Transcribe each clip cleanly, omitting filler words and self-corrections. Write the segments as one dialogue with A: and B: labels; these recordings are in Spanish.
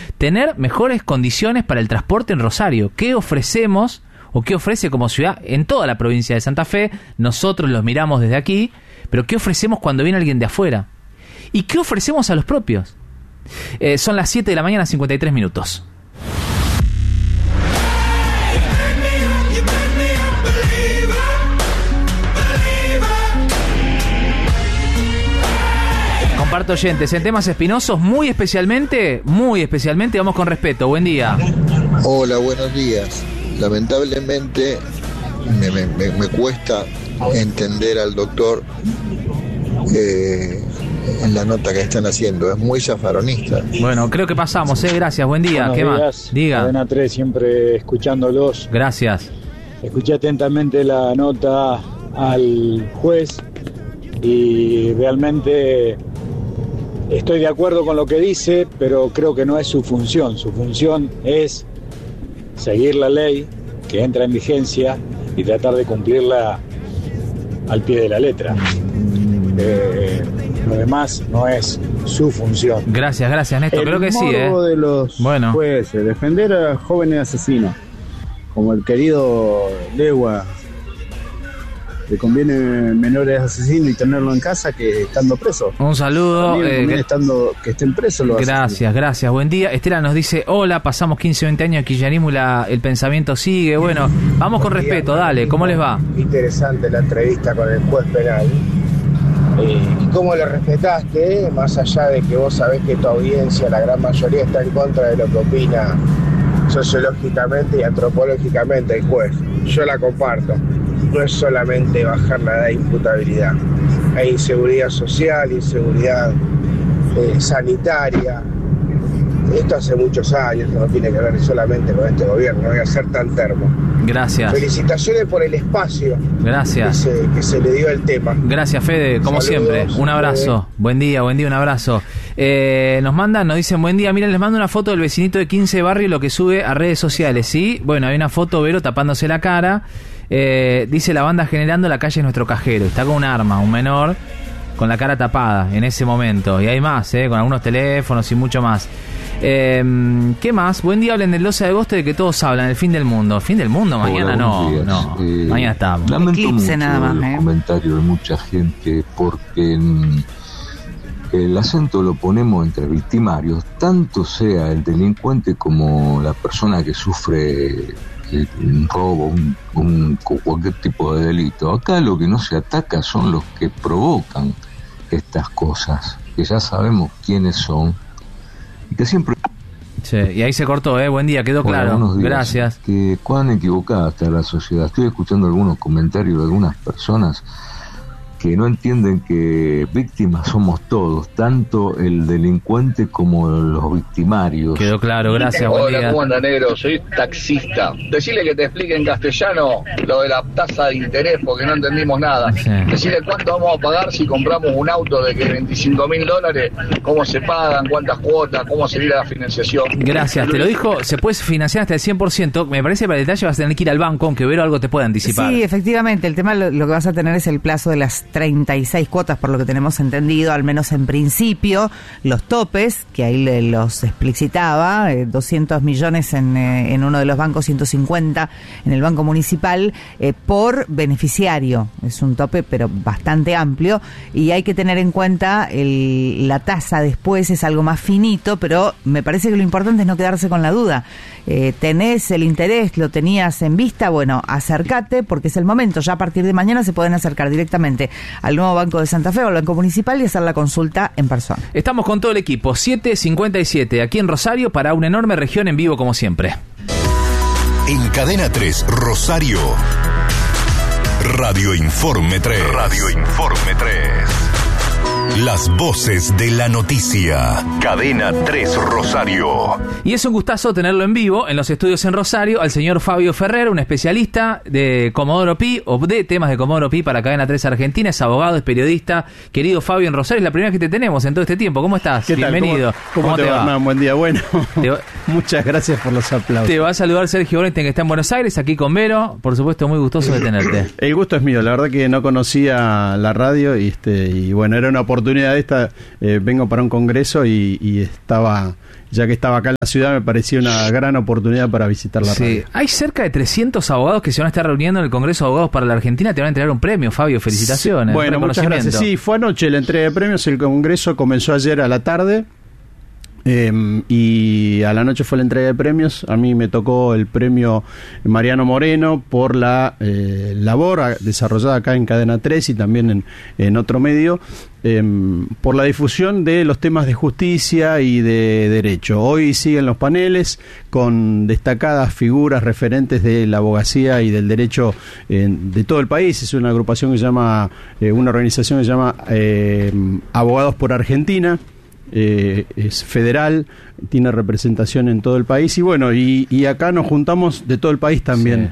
A: tener mejores condiciones para el transporte en Rosario. ¿Qué ofrecemos o qué ofrece como ciudad en toda la provincia de Santa Fe? Nosotros los miramos desde aquí, pero ¿qué ofrecemos cuando viene alguien de afuera? ¿Y qué ofrecemos a los propios? Son las 7 de la mañana, 53 minutos. Comparto oyentes en temas espinosos, muy especialmente, vamos con respeto. Buen día.
B: Hola, buenos días. Lamentablemente me cuesta entender al doctor en la nota que están haciendo. Es muy zafaronista.
A: Bueno, creo que pasamos, gracias, buen día.
C: Buenos
A: ¿Qué
C: días.
A: más? Diga.
C: Cadena 3, siempre escuchándolos.
A: Gracias.
C: Escuché atentamente la nota al juez y realmente estoy de acuerdo con lo que dice, pero creo que no es su función. Su función es seguir la ley que entra en vigencia y tratar de cumplirla al pie de la letra. Lo demás no es su función.
A: Gracias, Néstor. Creo que sí,
D: El morbo de los jueces, defender a jóvenes asesinos, como el querido Legua. Le conviene menores asesinos y tenerlo en casa que estando preso.
A: Un saludo.
D: Que estén presos los asesinos.
A: Gracias. Buen día. Estela nos dice, hola, pasamos 15 o 20 años de kirchnerismo y el pensamiento sigue. Bueno, vamos con respeto, dale, ¿cómo les va?
E: Interesante la entrevista con el juez penal. ¿Y cómo lo respetaste? Más allá de que vos sabés que tu audiencia, la gran mayoría, está en contra de lo que opina sociológicamente y antropológicamente el juez. Yo la comparto. No es solamente bajar la edad de imputabilidad. Hay inseguridad social, inseguridad sanitaria. Esto hace muchos años, no tiene que ver solamente con este gobierno. No voy a ser tan termo.
A: Gracias.
E: Felicitaciones por el espacio.
A: Gracias.
E: Que se le dio al tema.
A: Gracias, Fede, como
E: Saludos,
A: siempre. Un abrazo.
E: Fede.
A: Buen día, un abrazo. Nos dicen buen día. Miren, les mando una foto del vecinito de 15 Barrio y lo que sube a redes sociales, ¿sí? Bueno, hay una foto, Vero, tapándose la cara. Dice la banda generando, la calle es nuestro cajero. Está con un arma, un menor, con la cara tapada en ese momento. Y hay más, con algunos teléfonos y mucho más. ¿Qué más? Buen día, hablen del 12 de agosto de que todos hablan, el fin del mundo. ¿Fin del mundo? Mañana no. Mañana estamos.
F: Lamento
G: Eclipse
F: mucho
G: nada más,
F: los comentarios de mucha gente porque el acento lo ponemos entre victimarios, tanto sea el delincuente como la persona que sufre un robo, cualquier tipo de delito. Acá lo que no se ataca son los que provocan estas cosas, que ya sabemos quiénes son y que siempre...
A: Sí, y ahí se cortó, buen día, quedó claro.
F: Buenos días.
A: Gracias.
F: Que cuán equivocada está la sociedad. Estoy escuchando algunos comentarios de algunas personas que no entienden que víctimas somos todos, tanto el delincuente como los victimarios.
A: Quedó claro, gracias. Buen
H: Hola,
A: día.
H: ¿cómo anda, negro? Soy taxista. Decirle que te explique en castellano lo de la tasa de interés porque no entendimos nada.
A: Sí.
H: Decirle cuánto vamos a pagar si compramos un auto de que $25.000, cómo se pagan, cuántas cuotas, cómo sería la financiación.
A: Gracias, te lo dijo, se puede financiar hasta el 100%. Me parece que para el detalle vas a tener que ir al banco, aunque Vero algo te pueda anticipar.
G: Sí, efectivamente, el tema lo que vas a tener es el plazo de las 36 cuotas, por lo que tenemos entendido, al menos en principio, los topes, que ahí los explicitaba, 200 millones en uno de los bancos, 150 en el Banco Municipal, por beneficiario. Es un tope, pero bastante amplio, y hay que tener en cuenta la tasa después, es algo más finito, pero me parece que lo importante es no quedarse con la duda. Tenés el interés, lo tenías en vista, bueno, acércate, porque es el momento. Ya a partir de mañana se pueden acercar directamente al nuevo Banco de Santa Fe o al Banco Municipal y hacer la consulta en persona.
A: Estamos con todo el equipo, 7:57 aquí en Rosario para una enorme región en vivo como siempre.
I: En Cadena 3, Rosario. Radio Informe 3. Radio Informe 3. Las voces de la noticia. Cadena 3 Rosario.
A: Y es un gustazo tenerlo en vivo en los estudios en Rosario al señor Fabio Ferrer, un especialista de Comodoro Pi o de temas de Comodoro Pi para Cadena 3 Argentina. Es abogado, es periodista. Querido Fabio, en Rosario es la primera vez que te tenemos en todo este tiempo. ¿Cómo estás?
D: ¿Qué tal?
A: Bienvenido.
D: ¿Cómo te va, Hernán? Buen día. Bueno,
A: Te va-
D: muchas gracias por los aplausos.
A: Te va a saludar Sergio Borenstein, que está en Buenos Aires, aquí con Vero. Por supuesto, muy gustoso de tenerte.
D: El gusto es mío, la verdad que no conocía la radio y bueno, era una oportunidad esta, vengo para un congreso y estaba ya que estaba acá en la ciudad, me parecía una gran oportunidad para visitar la radio.
A: Hay cerca de 300 abogados que se van a estar reuniendo en el Congreso de Abogados para la Argentina. Te van a entregar un premio, Fabio. Felicitaciones.
D: Sí. Bueno, muchas gracias. Sí, fue anoche la entrega de premios. El Congreso comenzó ayer a la tarde. Y a la noche fue la entrega de premios. A mí me tocó el premio Mariano Moreno por la labor desarrollada acá en Cadena 3 y también en otro medio, por la difusión de los temas de justicia y de derecho. Hoy siguen los paneles con destacadas figuras referentes de la abogacía y del derecho de todo el país. Es una agrupación que se llama, una organización que se llama Abogados por Argentina. Es federal, tiene representación en todo el país y bueno, y acá nos juntamos de todo el país también,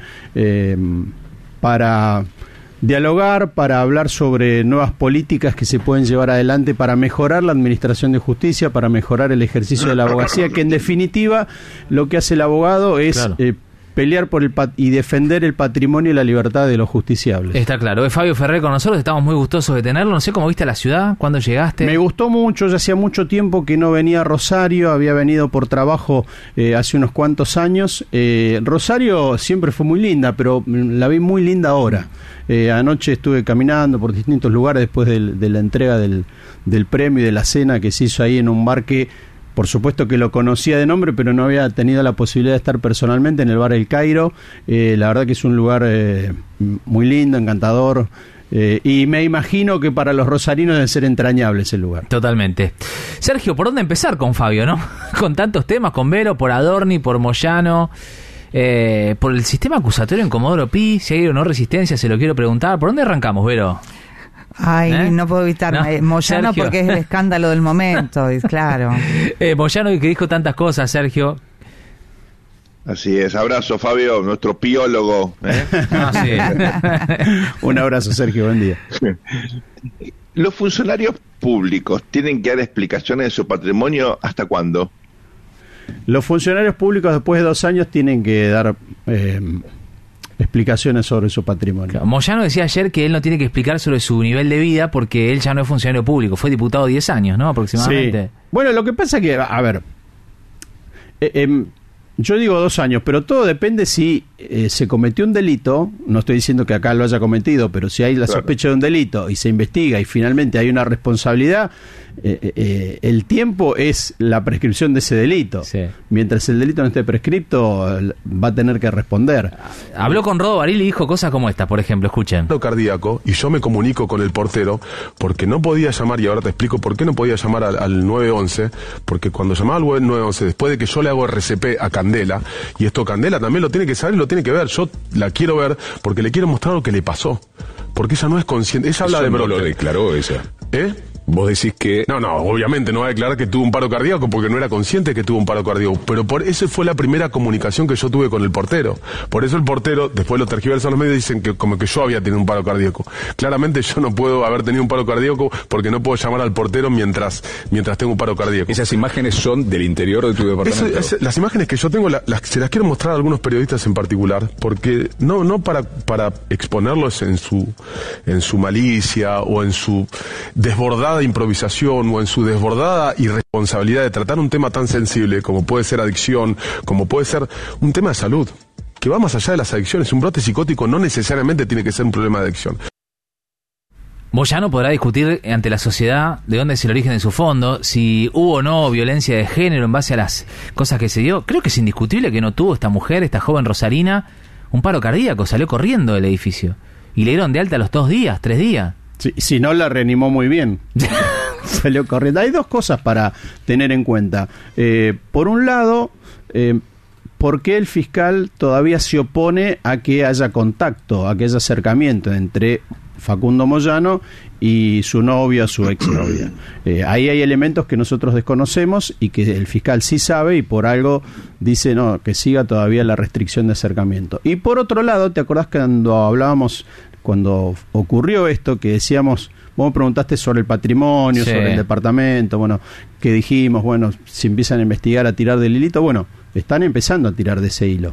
D: para dialogar, para hablar sobre nuevas políticas que se pueden llevar adelante para mejorar la administración de justicia, para mejorar el ejercicio de la abogacía, que en definitiva lo que hace el abogado es pelear por y defender el patrimonio y la libertad de los justiciables. Está claro. Es Fabio Ferrer con nosotros, estamos muy gustosos de tenerlo. No sé cómo viste la ciudad, ¿cuándo llegaste? Me gustó mucho, ya hacía mucho tiempo que no venía a Rosario, había venido por trabajo hace unos cuantos años. Rosario siempre fue muy linda, pero la vi muy linda ahora. Anoche estuve caminando por distintos lugares después de la entrega del premio y de la cena que se hizo ahí en un bar que por supuesto que lo conocía de nombre, pero no había tenido la posibilidad de estar personalmente en el bar El Cairo. La verdad que es un lugar muy lindo, encantador. Y me imagino que para los rosarinos debe ser entrañable ese lugar. Totalmente. Sergio, ¿por dónde empezar con Fabio, no? Con tantos temas, con Vero, por Adorni, por Moyano, por el sistema acusatorio en Comodoro Pi, si hay o no resistencia, se lo quiero preguntar. ¿Por dónde arrancamos, Vero?
G: Ay, no puedo evitar. ¿No? Moyano, Sergio, porque es el escándalo del momento, claro. Moyano, que dijo tantas cosas, Sergio.
J: Así es. Abrazo, Fabio, nuestro piólogo.
D: Sí. Un abrazo, Sergio, buen día.
J: ¿Los funcionarios públicos tienen que dar explicaciones de su patrimonio hasta cuándo?
D: Los funcionarios públicos después de 2 años tienen que dar explicaciones sobre su patrimonio.
A: Claro. Moyano decía ayer que él no tiene que explicar sobre su nivel de vida porque él ya no es funcionario público, fue diputado 10 años, ¿no? Aproximadamente.
D: Sí. Bueno, lo que pasa es que, a ver, yo digo 2 años, pero todo depende si se cometió un delito, no estoy diciendo que acá lo haya cometido, pero si hay la sospecha de un delito y se investiga y finalmente hay una responsabilidad, el tiempo es la prescripción de ese delito. Sí. Mientras el delito no esté prescripto, va a tener que responder.
A: Habló con Rodo Baril y dijo cosas como esta, por ejemplo, escuchen.
K: Cardíaco, y yo me comunico con el portero porque no podía llamar, y ahora te explico por qué no podía llamar al 911, porque cuando llamaba al 911, después de que yo le hago RCP a Candela, y esto Candela también lo tiene que saber y lo tiene que ver, yo la quiero ver porque le quiero mostrar lo que le pasó, porque ella no es consciente, ella habla de brote.
L: No lo declaró ella.
K: Vos decís que... No, obviamente no va a declarar que tuvo un paro cardíaco porque no era consciente que tuvo un paro cardíaco, pero esa fue la primera comunicación que yo tuve con el portero. Por eso el portero, después lo tergiversan los medios, dicen que como que yo había tenido un paro cardíaco. Claramente yo no puedo haber tenido un paro cardíaco porque no puedo llamar al portero mientras tengo un paro cardíaco.
L: ¿Esas imágenes son del interior de tu departamento?
K: Las imágenes que yo tengo se las quiero mostrar a algunos periodistas en particular, porque no para exponerlos en su malicia o en su desbordada improvisación o en su desbordada irresponsabilidad de tratar un tema tan sensible como puede ser adicción, como puede ser un tema de salud, que va más allá de las adicciones. Un brote psicótico no necesariamente tiene que ser un problema de adicción.
A: Moyano podrá discutir ante la sociedad de dónde es el origen de su fondo, si hubo o no violencia de género en base a las cosas que se dio. Creo que es indiscutible que no tuvo esta mujer, esta joven rosarina, un paro cardíaco, salió corriendo del edificio y le dieron de alta a los 2 días, 3 días.
D: Sí, si no, la reanimó muy bien. Salió corriendo. Hay 2 cosas para tener en cuenta. Por un lado, ¿por qué el fiscal todavía se opone a que haya contacto, a que haya acercamiento entre Facundo Moyano y su novia, su exnovia? Ahí hay elementos que nosotros desconocemos y que el fiscal sí sabe y por algo dice que siga todavía la restricción de acercamiento. Y por otro lado, ¿te acordás que cuando ocurrió esto, que decíamos, vos me preguntaste sobre el patrimonio, sí, sobre el departamento, que dijimos, si empiezan a investigar, a tirar del hilito, están empezando a tirar de ese hilo.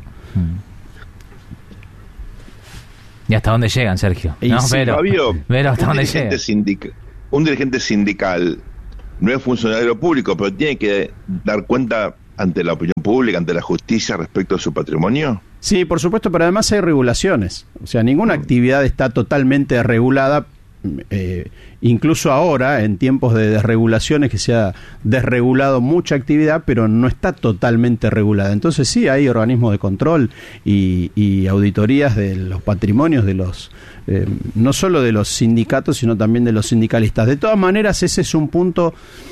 A: ¿Y hasta dónde llegan, Sergio?
J: Fabio,
A: ¿hasta dónde llegan?
J: Un dirigente sindical no es funcionario público, pero tiene que dar cuenta ante la opinión pública, ante la justicia respecto a su patrimonio?
M: Sí, por supuesto, pero además hay regulaciones. O sea, ninguna actividad está totalmente regulada. Incluso ahora, en tiempos de desregulaciones, que se ha desregulado mucha actividad, pero no está totalmente regulada. Entonces sí, hay organismos de control y auditorías de los patrimonios de los no solo de los sindicatos, sino también de los sindicalistas. De todas maneras, ese es un punto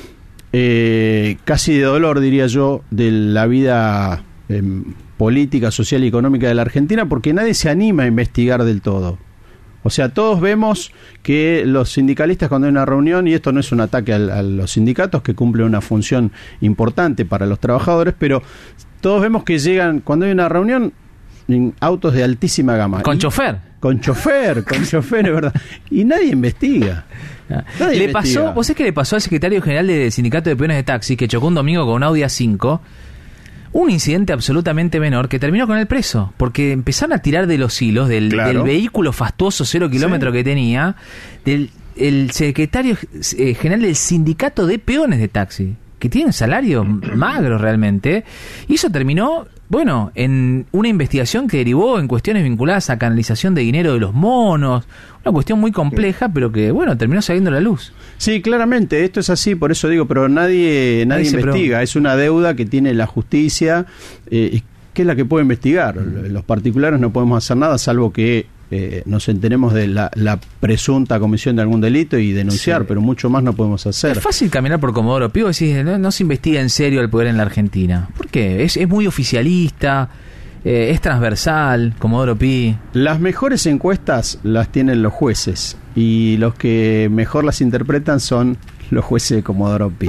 M: casi de dolor, diría yo, de la vida política, social y económica de la Argentina, porque nadie se anima a investigar del todo. O sea, todos vemos que los sindicalistas, cuando hay una reunión, y esto no es un ataque a los sindicatos, que cumplen una función importante para los trabajadores, pero todos vemos que llegan, cuando hay una reunión, en autos de altísima gama.
A: Con chofer.
M: Con chofer, es verdad. Y nadie investiga.
A: ¿Vos sabés qué le pasó al secretario general del Sindicato de Peones de Taxi, que chocó un domingo con un Audi A5? Un incidente absolutamente menor que terminó con él preso, porque empezaron a tirar de los hilos del vehículo fastuoso 0 kilómetros que tenía, el secretario general del Sindicato de Peones de Taxi, que tiene un salario magro realmente, y eso terminó, bueno, en una investigación que derivó en cuestiones vinculadas a canalización de dinero de los monos, una cuestión muy compleja, pero que, bueno, terminó saliendo a la luz.
M: Sí, claramente, esto es así, por eso digo, pero nadie investiga, es una deuda que tiene la justicia, que es la que puede investigar. Los particulares no podemos hacer nada, salvo que nos enteremos de la presunta comisión de algún delito y denunciar, pero mucho más no podemos hacer.
A: Es fácil caminar por Comodoro Pi, decís, no se investiga en serio el poder en la Argentina. ¿Por qué? Es muy oficialista, es transversal, Comodoro Pi.
M: Las mejores encuestas las tienen los jueces, y los que mejor las interpretan son los jueces de Comodoro Pi.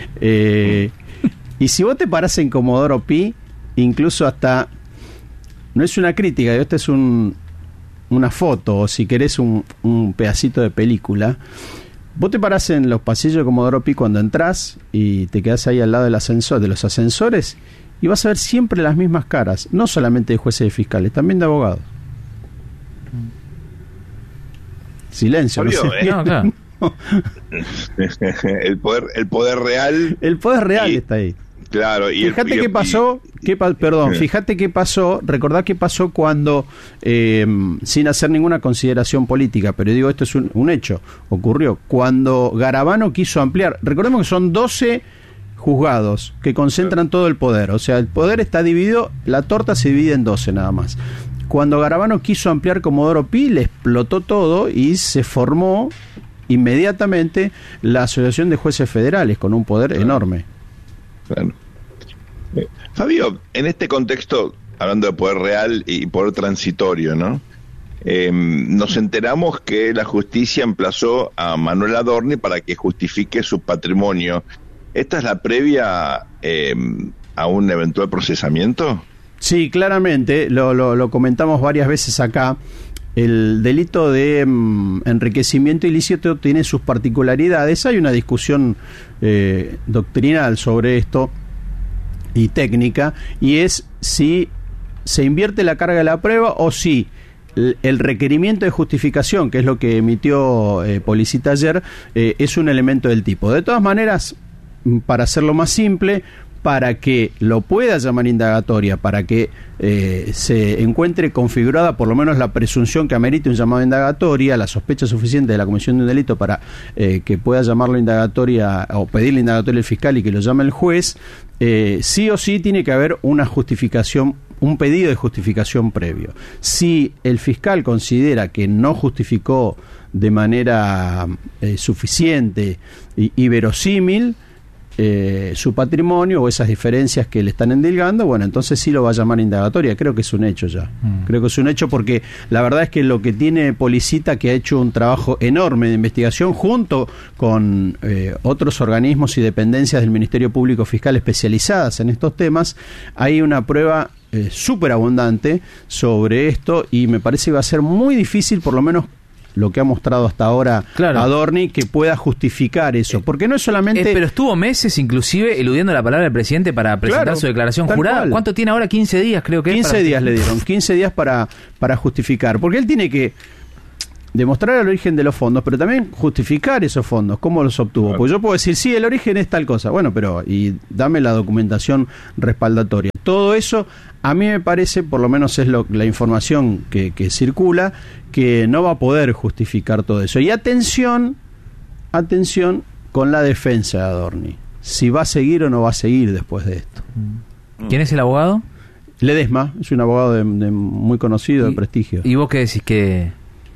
M: Y si vos te parás en Comodoro Pi, incluso hasta, no es una crítica, esta es una foto, o si querés un pedacito de película. Vos te parás en los pasillos de Comodoro Pi cuando entrás y te quedás ahí al lado del ascensor, de los ascensores, y vas a ver siempre las mismas caras, no solamente de jueces y fiscales, también de abogados. Silencio,
J: Obvio,
M: no sé.
J: Claro. el poder real.
M: El poder real está ahí.
J: Claro,
M: fíjate qué pasó, fíjate qué pasó, recordá qué pasó cuando, sin hacer ninguna consideración política, pero digo, esto es un hecho, ocurrió, cuando Garabano quiso ampliar, recordemos que son 12 juzgados que concentran todo el poder, o sea, el poder está dividido, la torta se divide en 12 nada más. Cuando Garabano quiso ampliar Comodoro Pi, le explotó todo y se formó inmediatamente la Asociación de Jueces Federales, con un poder enorme.
J: Claro. Fabio, en este contexto, hablando de poder real y poder transitorio, ¿no? Nos enteramos que la justicia emplazó a Manuel Adorni para que justifique su patrimonio. ¿Esta es la previa a un eventual procesamiento? Sí, claramente, lo comentamos varias veces acá. El delito de enriquecimiento ilícito tiene sus particularidades. Hay una discusión doctrinal sobre esto y técnica, y es si se invierte la carga de la prueba o si el requerimiento de justificación, que es lo que emitió Policita ayer, es un elemento del tipo. De todas maneras, para hacerlo más simple, para que lo pueda llamar indagatoria, para que se encuentre configurada por lo menos la presunción que amerite un llamado indagatoria, la sospecha suficiente de la comisión de un delito para que pueda llamarlo indagatoria o pedirle indagatoria al fiscal y que lo llame el juez, sí o sí tiene que haber una justificación, un pedido de justificación previo. Si el fiscal considera que no justificó de manera suficiente y verosímil su patrimonio o esas diferencias que le están endilgando, bueno, entonces sí lo va a llamar indagatoria. Creo que es un hecho ya. Creo que es un hecho porque la verdad es que lo que tiene Policita, que ha hecho un trabajo enorme de investigación junto con otros organismos y dependencias del Ministerio Público Fiscal especializadas en estos temas, hay una prueba súper abundante sobre esto y me parece que va a ser muy difícil, por lo menos lo que ha mostrado hasta ahora Adorni, que pueda justificar eso, porque no es solamente...
A: pero estuvo meses inclusive eludiendo la palabra del presidente para presentar su declaración jurada. Cual. ¿Cuánto tiene ahora? 15 días creo que
M: 15 días le dieron, 15 días para justificar, porque él tiene que... demostrar el origen de los fondos, pero también justificar esos fondos, cómo los obtuvo. Claro. Porque yo puedo decir, sí, el origen es tal cosa. Bueno, pero y dame la documentación respaldatoria. Todo eso, a mí me parece, por lo menos es la información que circula, que no va a poder justificar todo eso. Y atención con la defensa de Adorni. Si va a seguir o no va a seguir después de esto.
A: ¿Quién es el abogado?
M: Ledesma, es un abogado de muy conocido, de prestigio.
A: ¿Y vos qué decís? Que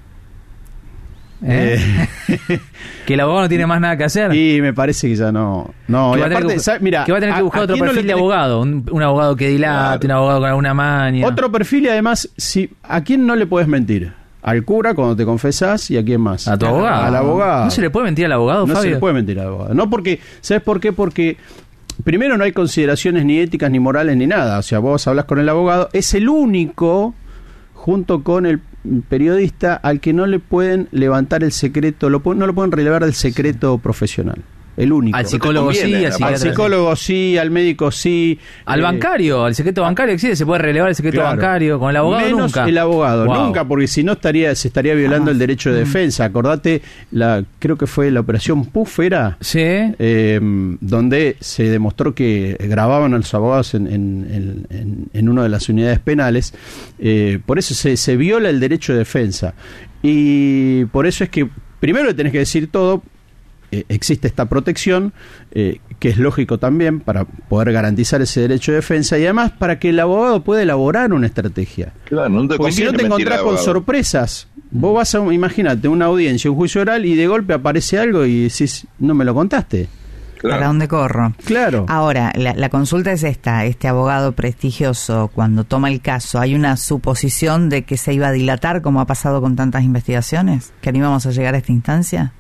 A: el abogado no tiene más nada que hacer.
M: Y me parece que ya no.
A: Que va a tener que buscar otro perfil de abogado. Un abogado que dilate, un abogado con alguna maña.
M: Otro perfil, y además, ¿a quién no le puedes mentir? Al cura cuando te confesás, y ¿a quién más?
A: A tu abogado.
M: Al abogado.
A: ¿No se le puede mentir al abogado,
M: No
A: Fabio?
M: se le puede mentir al abogado. No, porque, ¿sabes por qué? Porque primero no hay consideraciones ni éticas ni morales ni nada. O sea, vos hablas con el abogado, es el único, junto con el periodista, al que no le pueden levantar el secreto, no lo pueden relevar del secreto profesional. El único.
A: Al psicólogo sí,
M: al psicólogo sí, al médico sí.
A: Al bancario, al secreto bancario existe, se puede relevar el secreto bancario. Con el abogado
M: menos
A: nunca.
M: El abogado nunca, porque si no se estaría violando el derecho de defensa. Acordate, creo que fue la operación Puff, ¿era?
A: Sí.
M: Donde se demostró que grababan a los abogados en una de las unidades penales. Por eso se viola el derecho de defensa. Y por eso es que primero le tenés que decir todo. Existe esta protección, que es lógico también para poder garantizar ese derecho de defensa, y además para que el abogado pueda elaborar una estrategia.
J: Claro,
M: porque si no te encontrás con sorpresas, vos vas a, imagínate, una audiencia, un juicio oral, y de golpe aparece algo y decís, no me lo contaste.
G: Claro. ¿Para dónde corro?
M: Claro.
G: Ahora, la consulta es esta: este abogado prestigioso, cuando toma el caso, ¿hay una suposición de que se iba a dilatar, como ha pasado con tantas investigaciones? ¿Que no íbamos a llegar a esta instancia?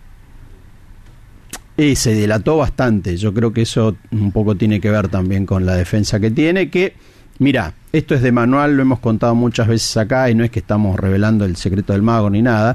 M: Y se dilató bastante. Yo creo que eso un poco tiene que ver también con la defensa que tiene, que, mira, esto es de manual, lo hemos contado muchas veces acá, y no es que estamos revelando el secreto del mago ni nada.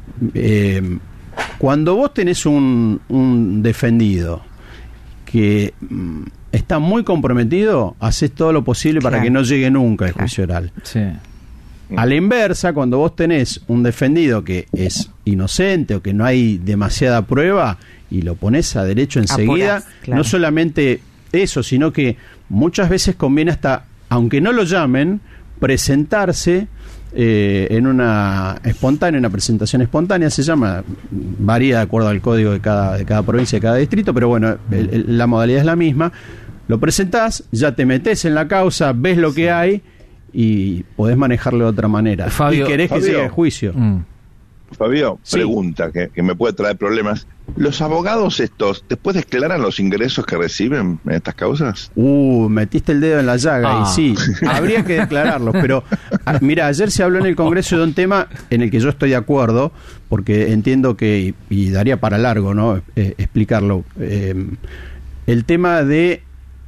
M: Cuando vos tenés un defendido que está muy comprometido, haces todo lo posible para que no llegue nunca el juicio oral.
A: Sí.
M: A la inversa, cuando vos tenés un defendido que es inocente o que no hay demasiada prueba y lo pones a derecho enseguida, no solamente eso, sino que muchas veces conviene hasta, aunque no lo llamen, presentarse en una presentación espontánea se llama, varía de acuerdo al código de cada provincia, de cada distrito, pero bueno, la modalidad es la misma. Lo presentás, ya te metes en la causa, ves lo que hay y podés manejarlo de otra manera.
A: Fabio,
M: y querés que llegue al juicio.
J: Fabio, pregunta que me puede traer problemas. ¿Los abogados estos después declaran los ingresos que reciben en estas causas?
M: Metiste el dedo en la llaga. Y sí, habría que declararlos, pero mira, ayer se habló en el Congreso de un tema en el que yo estoy de acuerdo, porque entiendo que, y daría para largo, ¿no? Explicarlo. El tema de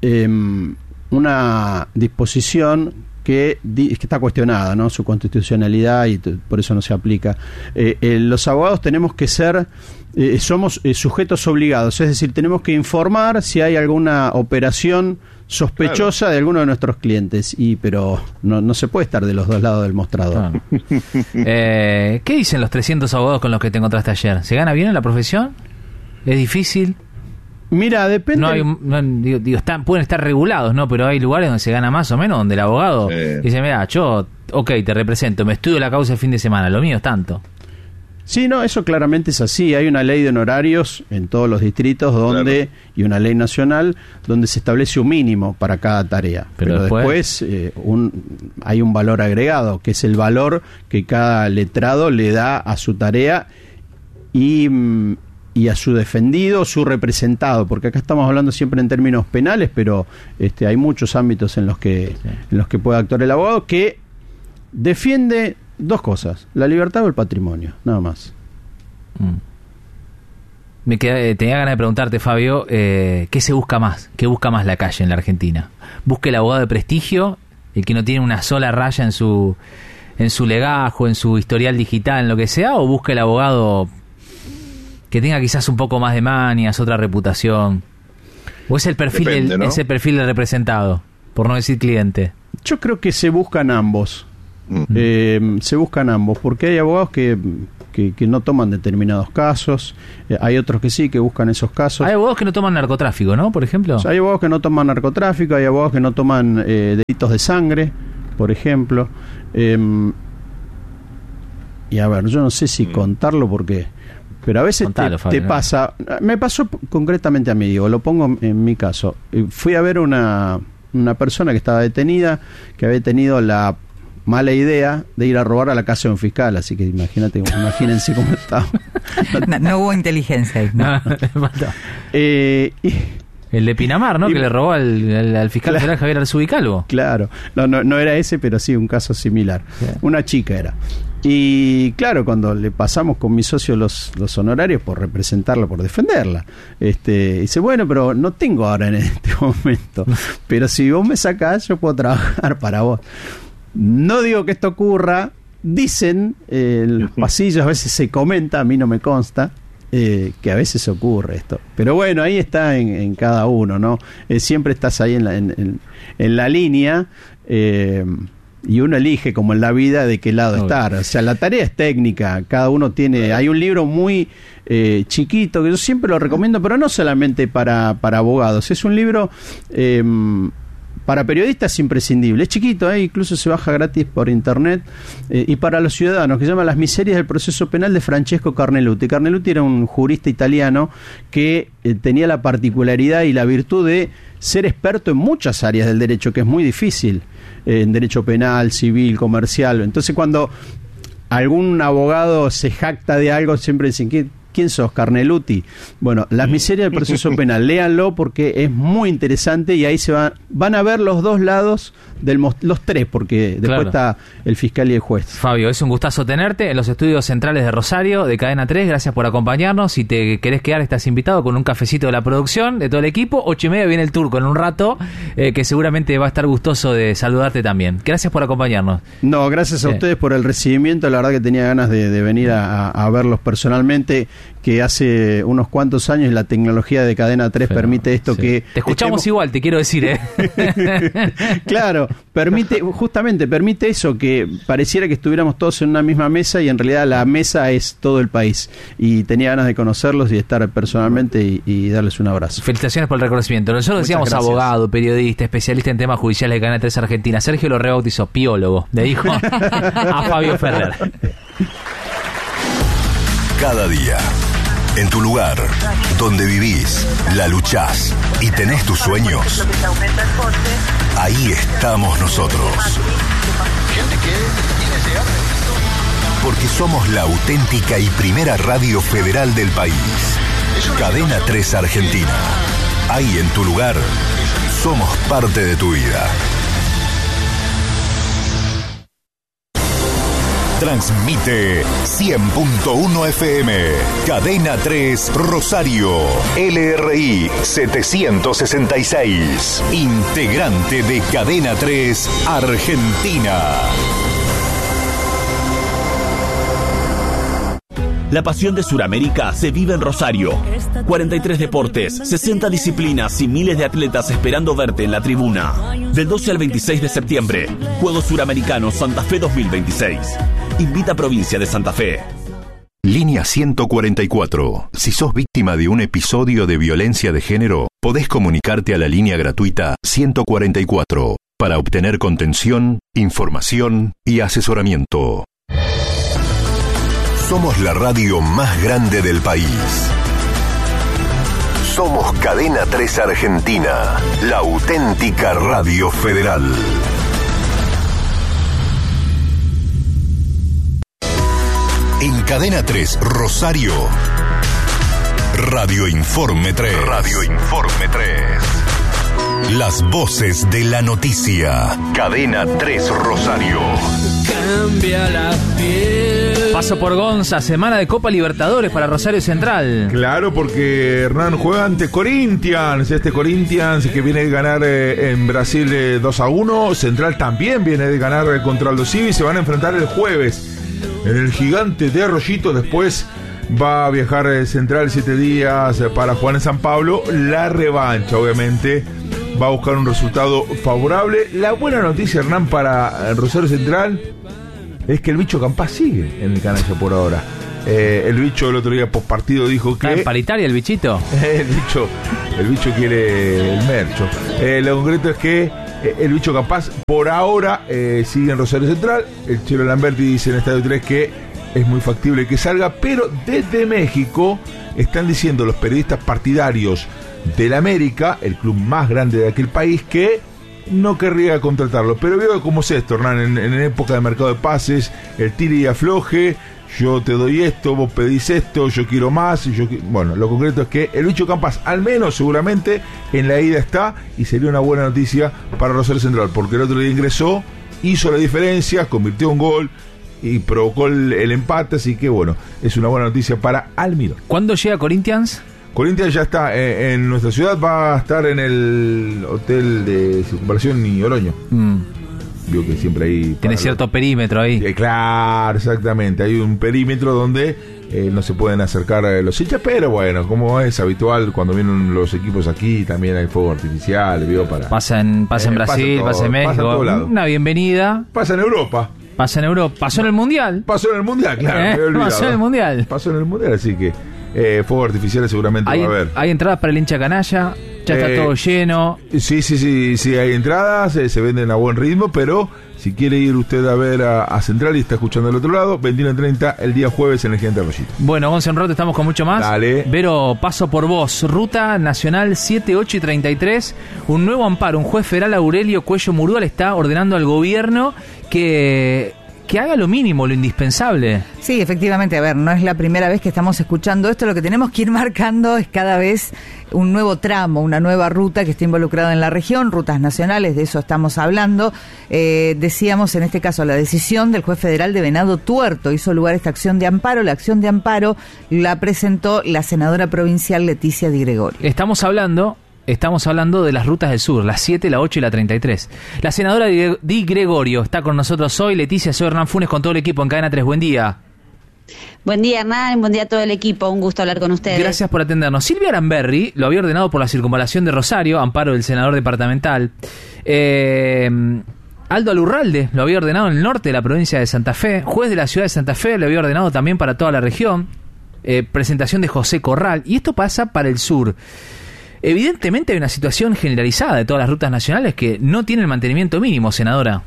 M: una disposición que está cuestionada, ¿no? Su constitucionalidad, y por eso no se aplica. Los abogados tenemos que ser, somos sujetos obligados, es decir, tenemos que informar si hay alguna operación sospechosa de alguno de nuestros clientes, pero no se puede estar de los dos lados del mostrador.
A: ¿Qué dicen los 300 abogados con los que te encontraste ayer? ¿Se gana bien en la profesión? ¿Es difícil?
M: Mira, depende.
A: Pueden estar regulados, ¿no? Pero hay lugares donde se gana más o menos, donde el abogado dice, mira, yo, te represento, me estudio la causa el fin de semana, lo mío es tanto.
M: Sí, no, eso claramente es así. Hay una ley de honorarios en todos los distritos y una ley nacional donde se establece un mínimo para cada tarea. Pero después hay un valor agregado, que es el valor que cada letrado le da a su tarea y a su defendido, su representado, porque acá estamos hablando siempre en términos penales, pero hay muchos ámbitos en los que puede actuar el abogado, que defiende dos cosas: la libertad o el patrimonio, nada más.
A: Tenía ganas de preguntarte, Fabio, ¿qué se busca más? ¿Qué busca más la calle en la Argentina? ¿Busca el abogado de prestigio, el que no tiene una sola raya en su legajo, en su historial digital, en lo que sea, o busca el abogado que tenga quizás un poco más de manias, otra reputación? ¿O es el perfil ese perfil del representado, por no decir cliente?
M: Yo creo que se buscan ambos. Se buscan ambos, porque hay abogados que que no toman determinados casos, hay otros que sí, que buscan esos casos.
A: Hay abogados que no toman narcotráfico, ¿no? Por ejemplo.
M: O sea, hay abogados que no toman narcotráfico, hay abogados que no toman delitos de sangre, por ejemplo. Y a ver, yo no sé si contarlo porque... Pero a veces
A: Contalo,
M: te
A: Fabio,
M: pasa... Me pasó concretamente a mí, digo, lo pongo en mi caso. Fui a ver una persona que estaba detenida, que había tenido la mala idea de ir a robar a la casa de un fiscal, así que imagínense cómo estaba.
G: No hubo inteligencia ahí. No.
A: El de Pinamar, ¿no? Que le robó al fiscal general Javier Arzubí Calvo.
M: Claro, no era ese, pero sí un caso similar. Yeah. Una chica era. Y claro, cuando le pasamos con mi socio los honorarios por representarla, por defenderla, dice, bueno, pero no tengo ahora en este momento, pero si vos me sacás, yo puedo trabajar para vos. No digo que esto ocurra, dicen en los pasillos, a veces se comenta, a mí no me consta, que a veces ocurre esto. Pero bueno, ahí está en cada uno, ¿no? Siempre estás ahí en la línea, y uno elige, como en la vida, de qué lado estar. O sea, la tarea es técnica, cada uno tiene... Hay un libro muy chiquito, que yo siempre lo recomiendo, pero no solamente para abogados, es un libro... para periodistas imprescindible, es chiquito, incluso se baja gratis por internet, y para los ciudadanos, que se llama Las miserias del proceso penal, de Francesco Carneluti. Carneluti era un jurista italiano que tenía la particularidad y la virtud de ser experto en muchas áreas del derecho, que es muy difícil, en derecho penal, civil, comercial. Entonces, cuando algún abogado se jacta de algo, siempre dicen, ¿quién sos, Carneluti? Bueno, Las miserias del proceso penal, léanlo porque es muy interesante, y ahí van a ver los dos lados los tres, porque después está el fiscal y el juez.
A: Fabio, es un gustazo tenerte en los estudios centrales de Rosario, de Cadena 3. Gracias por acompañarnos. Si te querés quedar, estás invitado con un cafecito de la producción, de todo el equipo. 8:30 viene el turco en un rato, que seguramente va a estar gustoso de saludarte también. Gracias por acompañarnos.
M: No, gracias a ustedes por el recibimiento. La verdad que tenía ganas de venir a verlos personalmente, que hace unos cuantos años la tecnología de Cadena 3 permite esto, que...
A: Te escuchamos igual, te quiero decir,
M: Claro, permite eso, que pareciera que estuviéramos todos en una misma mesa, y en realidad la mesa es todo el país. Y tenía ganas de conocerlos y de estar personalmente y darles un abrazo.
A: Felicitaciones por el reconocimiento. Nosotros decíamos abogado, periodista, especialista en temas judiciales de Cadena 3 Argentina. Sergio lo rebautizó piólogo, le dijo a Fabio Ferrer.
I: Cada día, en tu lugar, donde vivís, la luchás y tenés tus sueños, ahí estamos nosotros. Porque somos la auténtica y primera radio federal del país. Cadena 3 Argentina. Ahí en tu lugar, somos parte de tu vida. Transmite 100.1 FM, Cadena 3 Rosario, LRI 766, integrante de Cadena 3 Argentina.
N: La pasión de Sudamérica se vive en Rosario. 43 deportes, 60 disciplinas y miles de atletas esperando verte en la tribuna. Del 12 al 26 de septiembre, Juegos Suramericanos Santa Fe 2026. Invita a Provincia de Santa Fe.
I: Línea 144. Si sos víctima de un episodio de violencia de género, podés comunicarte a la línea gratuita 144 para obtener contención, información y asesoramiento. Somos la radio más grande del país. Somos Cadena 3 Argentina, la auténtica radio federal. En Cadena 3 Rosario, Radio Informe 3. Radio Informe 3. Las voces de la noticia. Cadena 3 Rosario.
O: Cambia la piel.
A: Paso por Gonza, semana de Copa Libertadores para Rosario Central.
P: Claro, porque Hernán juega ante Corinthians. Este Corinthians que viene de ganar en Brasil 2-1. Central también viene de ganar contra Aldo Civi. Se van a enfrentar el jueves en el Gigante de Arroyito. Después va a viajar Central 7 días para jugar en San Pablo. La revancha, obviamente, va a buscar un resultado favorable. La buena noticia, Hernán, para Rosario Central es que el bicho Campás sigue en el canalla por ahora. El bicho el otro día post partido dijo que...
A: ¿Está en paritaria el bichito?
P: el bicho quiere el mercho. Lo concreto es que el bicho Campas por ahora sigue en Rosario Central. El Chelo Lamberti dice en Estadio 3 que es muy factible que salga, pero desde México están diciendo los periodistas partidarios del América, el club más grande de aquel país, que no querría contratarlo. Pero veo cómo es esto, Hernán, en época de mercado de pases, el tire y afloje, yo te doy esto, vos pedís esto, yo quiero más. Bueno, lo concreto es que el bicho Campas, al menos seguramente, en la ida está, y sería una buena noticia para Rosario Central, porque el otro día ingresó, hizo la diferencia, convirtió un gol y provocó el empate, así que bueno, es una buena noticia para Almirón.
A: ¿Cuándo llega Corinthians?
P: Corinthians ya está en nuestra ciudad, va a estar en el hotel de Circunvalación y Oroño. Vio que siempre hay...
A: Tiene cierto perímetro ahí.
P: Claro, exactamente, hay un perímetro donde no se pueden acercar los hinchas, pero bueno, como es habitual cuando vienen los equipos aquí, también hay fuego artificial, ¿vio? Pasa en Brasil, pasa en México, pasa en
A: una bienvenida.
P: Pasa en Europa.
A: Pasó en el Mundial.
P: Pasó en el Mundial, claro. Me he olvidado.
A: Pasó en el Mundial.
P: Pasó en el Mundial, así que fuegos artificiales seguramente va a haber.
A: Hay entradas para el hincha canalla, ya está todo lleno.
P: Sí, hay entradas, se venden a buen ritmo, pero si quiere ir usted a ver a Central y está escuchando del otro lado, 21:30 el día jueves en el Gigante Arroyito.
A: Bueno, Gonzalo Rote, estamos con mucho más.
P: Dale.
A: Vero, paso por vos. Ruta Nacional 7, 8 y 33. Un nuevo amparo. Un juez federal, Aurelio Cuello Murúa, le está ordenando al gobierno que haga lo mínimo, lo indispensable.
G: Sí, efectivamente, a ver, no es la primera vez que estamos escuchando esto, lo que tenemos que ir marcando es cada vez un nuevo tramo, una nueva ruta que está involucrada en la región, rutas nacionales, de eso estamos hablando. Decíamos en este caso la decisión del juez federal de Venado Tuerto, hizo lugar esta acción de amparo, la acción de amparo la presentó la senadora provincial Leticia Di Gregorio. Estamos hablando de las rutas del sur, la 7, la 8 y la 33. La senadora Di Gregorio está con nosotros hoy. Leticia, soy Hernán Funes con todo el equipo en Cadena 3. Buen día.
Q: Buen día, Hernán. Buen día a todo el equipo. Un gusto hablar con ustedes.
A: Gracias por atendernos. Silvia Aramberri lo había ordenado por la circunvalación de Rosario, amparo del senador departamental. Aldo Alurralde lo había ordenado en el norte de la provincia de Santa Fe. Juez de la ciudad de Santa Fe lo había ordenado también para toda la región. Presentación de José Corral. Y esto pasa para el sur. Evidentemente hay una situación generalizada de todas las rutas nacionales que no tienen mantenimiento mínimo, senadora.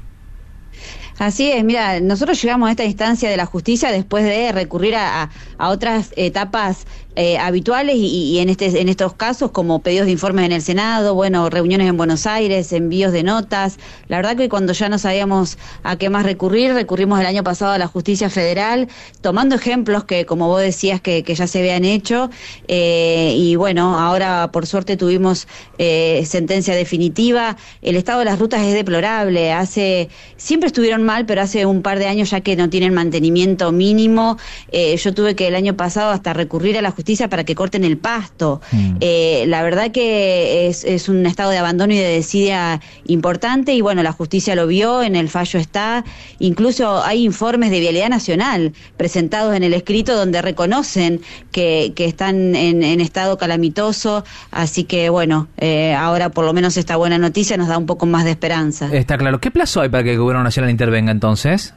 Q: Así es, mira, nosotros llegamos a esta instancia de la justicia después de recurrir a otras etapas habituales y en estos casos como pedidos de informes en el Senado, bueno, reuniones en Buenos Aires, envíos de notas. La verdad que cuando ya no sabíamos a qué más recurrimos el año pasado a la justicia federal, tomando ejemplos que, como vos decías, que ya se habían hecho, y bueno, ahora por suerte tuvimos sentencia definitiva. El estado de las rutas es deplorable, siempre estuvieron mal, pero hace un par de años ya que no tienen mantenimiento mínimo. Yo tuve que el año pasado hasta recurrir a la justicia para que corten el pasto. La verdad que es un estado de abandono y de desidia importante, y bueno, la justicia lo vio, en el fallo está, incluso hay informes de Vialidad Nacional presentados en el escrito donde reconocen que están en estado calamitoso, así que bueno, ahora por lo menos esta buena noticia nos da un poco más de esperanza.
A: Está claro. ¿Qué plazo hay para que el gobierno nacional intervenga entonces?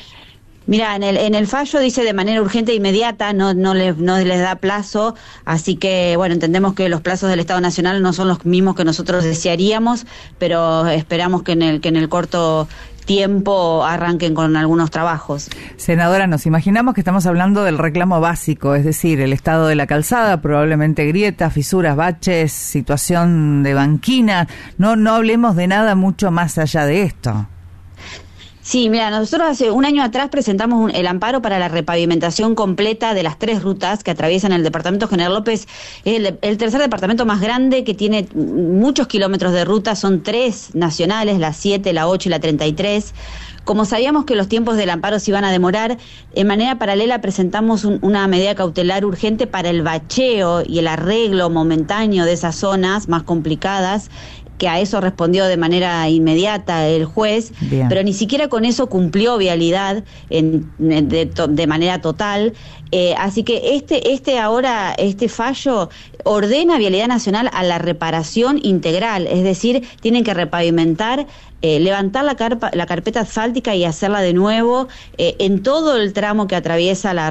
Q: Mira, en el fallo dice de manera urgente e inmediata, no les da plazo, así que bueno, entendemos que los plazos del Estado Nacional no son los mismos que nosotros desearíamos, pero esperamos que en el corto tiempo arranquen con algunos trabajos.
G: Senadora, nos imaginamos que estamos hablando del reclamo básico, es decir, el estado de la calzada, probablemente grietas, fisuras, baches, situación de banquina. No hablemos de nada mucho más allá de esto.
Q: Sí, mira, nosotros hace un año atrás presentamos el amparo para la repavimentación completa de las 3 rutas que atraviesan el departamento General López. Es el tercer departamento más grande, que tiene muchos kilómetros de ruta, son 3 nacionales, la 7, la 8 y la 33. Como sabíamos que los tiempos del amparo se iban a demorar, en manera paralela presentamos una medida cautelar urgente para el bacheo y el arreglo momentáneo de esas zonas más complicadas. que a eso respondió de manera inmediata el juez,
G: Bien.
Q: pero ni siquiera con eso cumplió Vialidad de manera total. Así que este fallo ordena a Vialidad Nacional a la reparación integral, es decir, tienen que repavimentar, levantar la carpeta asfáltica y hacerla de nuevo en todo el tramo que atraviesa las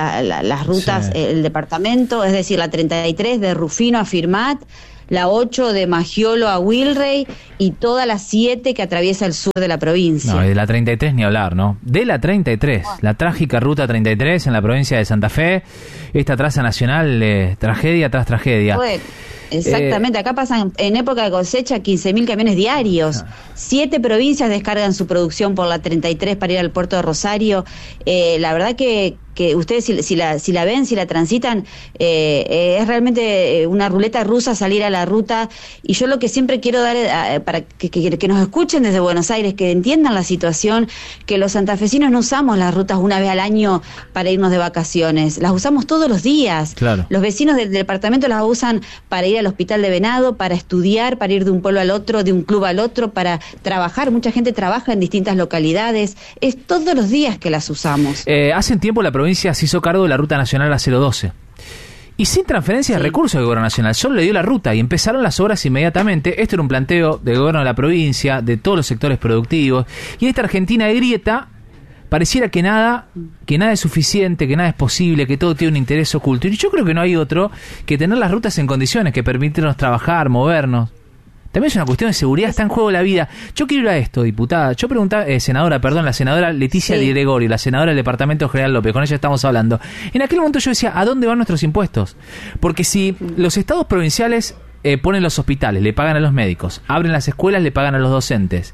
Q: rutas,
A: Sí.
Q: el departamento, es decir, la 33 de Rufino a Firmat, la 8 de Magiolo a Wilrey y toda la 7 que atraviesa el sur de la provincia.
A: No, y de la 33 ni hablar, ¿no? De la 33, la trágica ruta 33 en la provincia de Santa Fe, esta traza nacional, tragedia tras tragedia.
Q: Bueno, exactamente, acá pasan en época de cosecha 15.000 camiones diarios. 7 provincias descargan su producción por la 33 para ir al puerto de Rosario. La verdad que ustedes si la ven, si la transitan, es realmente una ruleta rusa salir a la ruta. Y yo lo que siempre quiero dar para que nos escuchen desde Buenos Aires, que entiendan la situación, que los santafesinos no usamos las rutas una vez al año para irnos de vacaciones, las usamos todos los días.
A: Claro.
Q: Los vecinos del departamento las usan para ir al hospital de Venado, para estudiar, para ir de un pueblo al otro, de un club al otro, para trabajar. Mucha gente trabaja en distintas localidades. Es todos los días que las usamos.
A: Hace un tiempo la provincia se hizo cargo de la ruta nacional A012. Y sin transferencia de recursos del gobierno nacional, solo le dio la ruta y empezaron las obras inmediatamente. Esto era un planteo del gobierno de la provincia, de todos los sectores productivos. Y en esta Argentina de grieta, pareciera que nada es suficiente, que nada es posible, que todo tiene un interés oculto. Y yo creo que no hay otro que tener las rutas en condiciones, que permitirnos trabajar, movernos. También es una cuestión de seguridad, está en juego la vida. Yo quiero ir a esto, diputada. Yo preguntaba, la senadora Leticia Di Gregorio, la senadora del Departamento General López, con ella estamos hablando. En aquel momento yo decía, ¿a dónde van nuestros impuestos? Porque si los estados provinciales ponen los hospitales, le pagan a los médicos, abren las escuelas, le pagan a los docentes,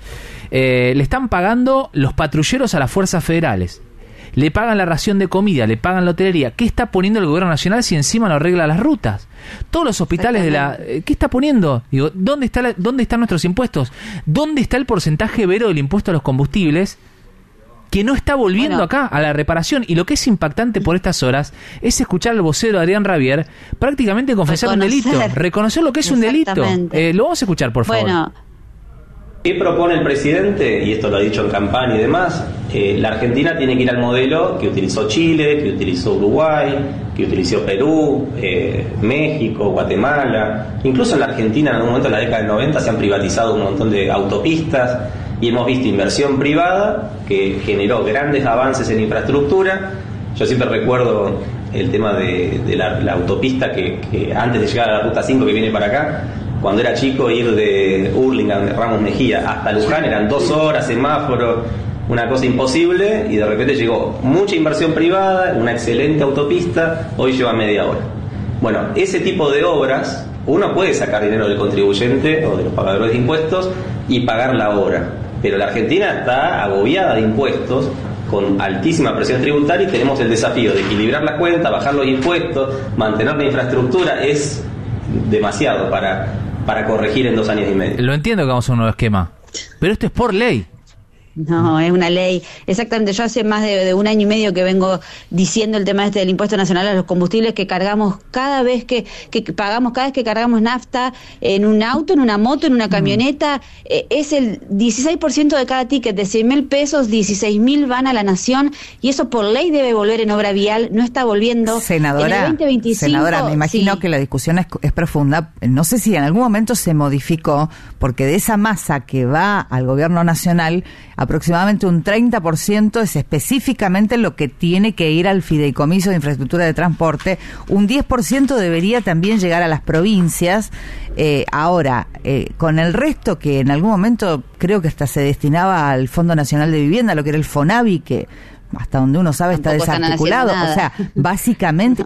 A: le están pagando los patrulleros a las fuerzas federales, le pagan la ración de comida, le pagan la hotelería. ¿Qué está poniendo el gobierno nacional si encima no arregla las rutas? Todos los hospitales ¿qué está poniendo? Digo, ¿dónde están nuestros impuestos? ¿Dónde está el porcentaje vero del impuesto a los combustibles que no está volviendo acá a la reparación? Y lo que es impactante por estas horas es escuchar al vocero Adrián Rabier prácticamente confesar un delito, reconocer lo que es un delito. Lo vamos a escuchar, por favor.
R: ¿Qué propone el presidente? Y esto lo ha dicho en campaña y demás. La Argentina tiene que ir al modelo que utilizó Chile, que utilizó Uruguay, que utilizó Perú, México, Guatemala. Incluso en la Argentina, en algún momento, en la década del 90, se han privatizado un montón de autopistas y hemos visto inversión privada que generó grandes avances en infraestructura. Yo siempre recuerdo el tema de la autopista que antes de llegar a la Ruta 5 que viene para acá, cuando era chico, ir de Hurlingham, Ramos Mejía hasta Luján eran 2 horas, semáforo, una cosa imposible, y de repente llegó mucha inversión privada, una excelente autopista, hoy lleva media hora. Bueno, ese tipo de obras, uno puede sacar dinero del contribuyente o de los pagadores de impuestos y pagar la obra, pero la Argentina está agobiada de impuestos, con altísima presión tributaria, y tenemos el desafío de equilibrar la cuenta, bajar los impuestos, mantener la infraestructura. Es demasiado para corregir en 2 años y medio.
A: Lo entiendo que vamos a un nuevo esquema, pero esto es por ley.
Q: No, es una ley. Exactamente, yo hace más de 1 año y medio que vengo diciendo el tema del impuesto nacional a los combustibles que cargamos cada vez que pagamos, cada vez que cargamos nafta en un auto, en una moto, en una camioneta. Es el 16% de cada ticket, de 100.000 pesos, 16.000 van a la nación, y eso por ley debe volver en obra vial, no está volviendo.
G: Senadora,
Q: en el 2025,
G: senadora, me imagino que la discusión es profunda. No sé si en algún momento se modificó, porque de esa masa que va al gobierno nacional, aproximadamente un 30% es específicamente lo que tiene que ir al Fideicomiso de Infraestructura de Transporte, un 10% debería también llegar a las provincias. Ahora, con el resto que en algún momento creo que hasta se destinaba al Fondo Nacional de Vivienda, lo que era el FONAVI, que hasta donde uno sabe está desarticulado, o sea, básicamente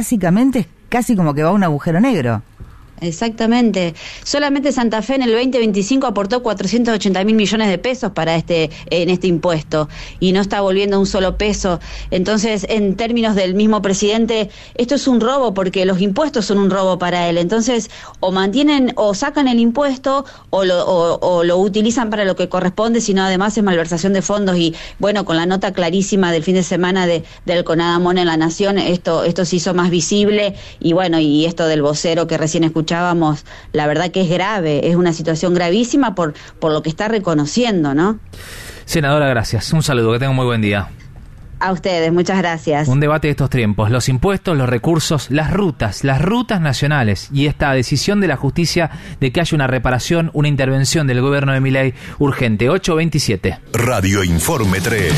G: es casi como que va a un agujero negro.
Q: Exactamente. Solamente Santa Fe en el 2025 aportó 480.000 millones de pesos para en este impuesto, y no está volviendo un solo peso. Entonces, en términos del mismo presidente, esto es un robo, porque los impuestos son un robo para él. Entonces, o mantienen o sacan el impuesto o lo utilizan para lo que corresponde, sino además es malversación de fondos. Y bueno, con la nota clarísima del fin de semana del CONADAMON en La Nación, esto se hizo más visible. Y bueno, y esto del vocero que recién escuchamos escuchábamos, la verdad que es grave, es una situación gravísima por lo que está reconociendo, ¿no?
A: Senadora, gracias. Un saludo, que tenga un muy buen día.
Q: A ustedes, muchas gracias.
A: Un debate de estos tiempos, los impuestos, los recursos, las rutas nacionales y esta decisión de la justicia de que haya una reparación, una intervención del gobierno de Milei urgente. 8:27.
I: Radio Informe 3.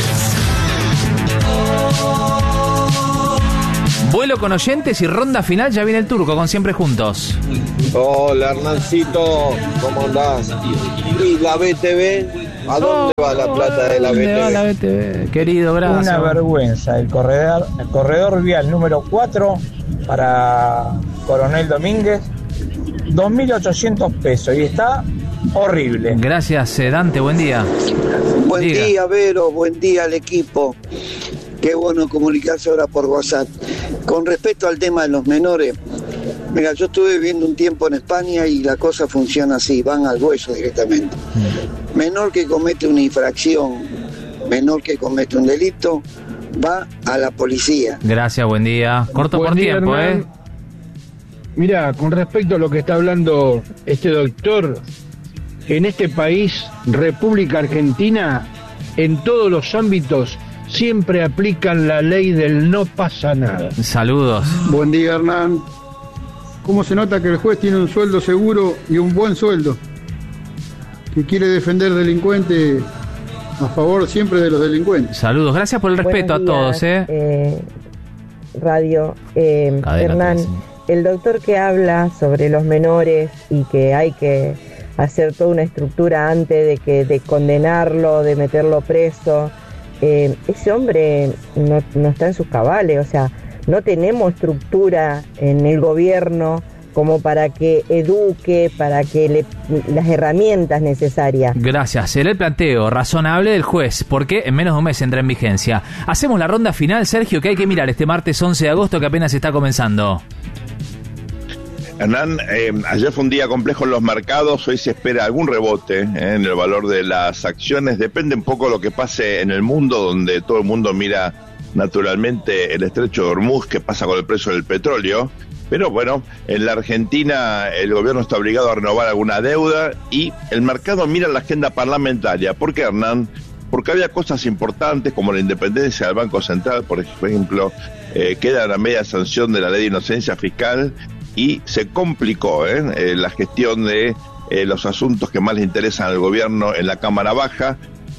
A: Vuelo con oyentes y ronda final, ya viene el Turco con Siempre Juntos.
S: Hola Hernancito, ¿cómo andás? ¿Y la BTV? ¿A dónde va la plata de la BTV?
A: ¿Dónde va la BTV? Querido, gracias.
T: Una vergüenza, el corredor vial número 4 para Coronel Domínguez, 2.800 pesos y está horrible.
A: Gracias, Dante, buen día.
U: Buen día, Vero, buen día al equipo. Qué bueno comunicarse ahora por WhatsApp. Con respecto al tema de los menores, mira, yo estuve viviendo un tiempo en España y la cosa funciona así, van al hueso directamente. Menor que comete una infracción, menor que comete un delito, va a la policía.
A: Gracias, buen día. Corto
V: buen
A: por
V: día,
A: tiempo,
V: Hernán. Mira, con respecto a lo que está hablando este doctor, en este país, República Argentina, en todos los ámbitos, siempre aplican la ley del no pasa nada.
A: Saludos.
W: Buen día, Hernán. ¿Cómo se nota que el juez tiene un sueldo seguro y un buen sueldo? Que quiere defender delincuentes a favor siempre de los delincuentes.
A: Saludos, gracias por el respeto a todos.
X: Radio, Hernán, el doctor que habla sobre los menores y que hay que hacer toda una estructura antes de condenarlo, de meterlo preso, ese hombre no está en sus cabales, o sea, no tenemos estructura en el gobierno como para que eduque, para que las herramientas necesarias.
A: Gracias. Era el planteo razonable del juez, porque en menos de un mes entra en vigencia. Hacemos la ronda final, Sergio, que hay que mirar este martes 11 de agosto que apenas está comenzando.
J: Hernán, ayer fue un día complejo en los mercados, hoy se espera algún rebote en el valor de las acciones, depende un poco de lo que pase en el mundo, donde todo el mundo mira naturalmente el estrecho de Hormuz, que pasa con el precio del petróleo, pero bueno, en la Argentina el gobierno está obligado a renovar alguna deuda y el mercado mira la agenda parlamentaria. ¿Por qué, Hernán? Porque había cosas importantes como la independencia del Banco Central, por ejemplo, queda la media sanción de la ley de inocencia fiscal, y se complicó la gestión de los asuntos que más le interesan al gobierno en la Cámara Baja.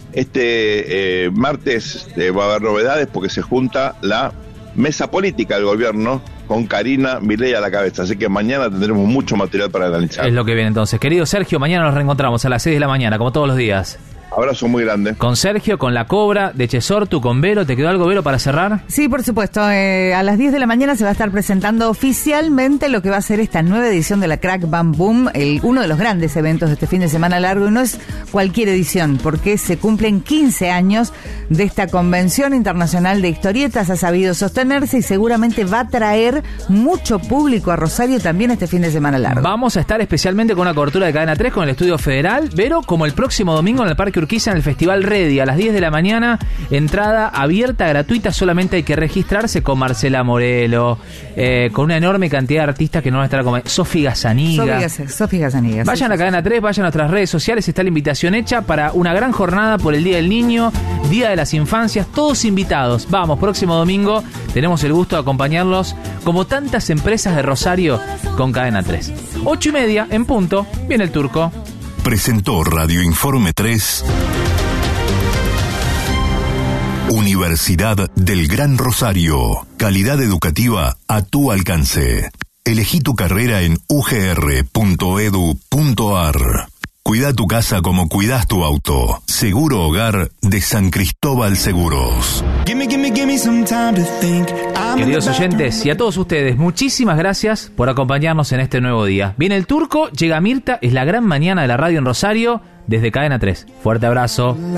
J: Este martes va a haber novedades porque se junta la mesa política del gobierno con Karina Milei a la cabeza, así que mañana tendremos mucho material para analizar.
A: Es lo que viene entonces. Querido Sergio, mañana nos reencontramos a las 6 de la mañana, como todos los días.
J: Abrazo muy grande.
A: Con Sergio, con la Cobra, de Chesortu, con Vero. ¿Te quedó algo, Vero, para cerrar?
G: Sí, por supuesto. A las 10 de la mañana se va a estar presentando oficialmente lo que va a ser esta nueva edición de la Crack Bam Boom, uno de los grandes eventos de este fin de semana largo. Y no es cualquier edición, porque se cumplen 15 años de esta convención internacional de historietas. Ha sabido sostenerse y seguramente va a traer mucho público a Rosario también este fin de semana largo.
A: Vamos a estar especialmente con una cobertura de Cadena 3 con el Estudio Federal, Vero, como el próximo domingo en el Parque Urquiza, en el Festival Ready, a las 10 de la mañana, entrada abierta, gratuita, solamente hay que registrarse, con Marcela Morelo, con una enorme cantidad de artistas que no van a estar como Sofi Gazaniga.
G: Sofi Gazaniga.
A: Vayan a Cadena 3, vayan a nuestras redes sociales, está la invitación hecha para una gran jornada por el Día del Niño, Día de las Infancias, todos invitados. Vamos, próximo domingo tenemos el gusto de acompañarlos, como tantas empresas de Rosario, con Cadena 3. 8:30 en punto, viene el Turco.
I: Presentó Radio Informe 3, Universidad del Gran Rosario. Calidad educativa a tu alcance. Elegí tu carrera en ugr.edu.ar. Cuida tu casa como cuidas tu auto. Seguro Hogar de San Cristóbal Seguros.
A: Queridos oyentes y a todos ustedes, muchísimas gracias por acompañarnos en este nuevo día. Viene el Turco, llega Mirta, es la gran mañana de la radio en Rosario desde Cadena 3. Fuerte abrazo.